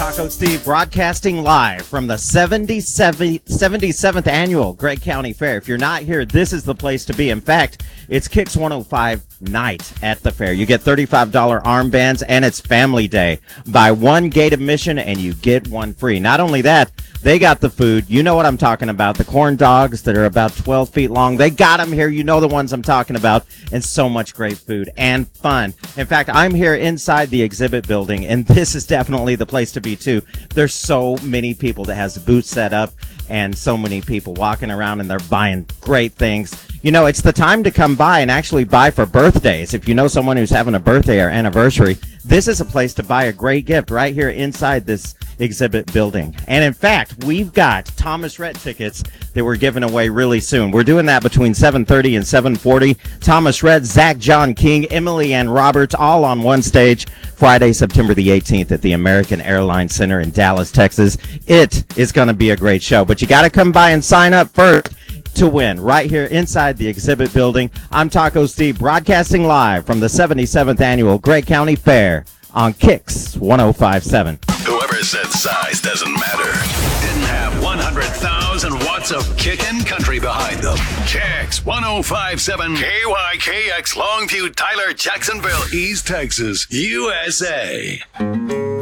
Taco Steve broadcasting live from the 77th annual Gregg County Fair. If you're not here, this is the place to be. In fact, it's Kicks 105 night at the fair. You get $35 armbands, and it's family day. Buy one gate admission, and you get one free. Not only that, they got the food. You know what I'm talking about. The corn dogs that are about 12 feet long. They got them here. You know the ones I'm talking about. And so much great food and fun. In fact, I'm here inside the exhibit building, and this is definitely the place to be, too. There's so many people that has the booth set up and so many people walking around, and they're buying great things. You know, it's the time to come by and actually buy for birthdays. If you know someone who's having a birthday or anniversary, this is a place to buy a great gift right here inside this exhibit building. And in fact, we've got Thomas Rhett tickets that we're giving away really soon. We're doing that between 7:30 and 7:40. Thomas Rhett, Zach John King, Emily Ann Roberts, all on one stage, Friday, September the 18th at the American Airlines Center in Dallas, Texas. It is going to be a great show, but you got to come by and sign up first to win right here inside the exhibit building. I'm Taco Steve, broadcasting live from the 77th annual Gregg County Fair on Kicks 105.7. Whoever said size doesn't matter didn't have 100,000 watts of kickin' country behind them. Kicks 105.7 KYKX Longview, Tyler, Jacksonville, East Texas, USA.